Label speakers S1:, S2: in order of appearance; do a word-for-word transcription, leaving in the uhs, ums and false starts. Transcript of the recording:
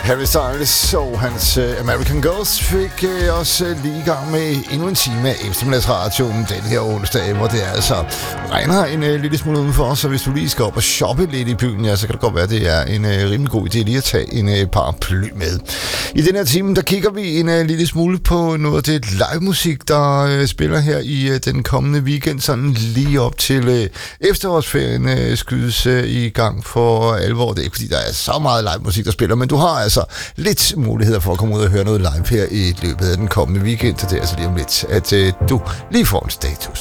S1: Harry Styles og hans uh, American Girls fik uh, os uh, lige i gang med endnu en time af eftermiddagsradioen den her onsdag, hvor det altså regner en uh, lille smule udenfor, så hvis du lige skal op og shoppe lidt i byen, ja, så kan det godt være, at det er en uh, rimelig god idé lige at tage en uh, paraply med. I den her time, der kigger vi en uh, lille smule på noget af det live musik, der uh, spiller her i uh, den kommende weekend, sådan lige op til uh, efterårsferien uh, skydes uh, i gang for alvor. Det er ikke fordi, der er så meget live musik, der spiller, men du har altså lidt muligheder for at komme ud og høre noget live her i løbet af den kommende weekend, og det er altså lige om lidt, at uh, du lige får en status.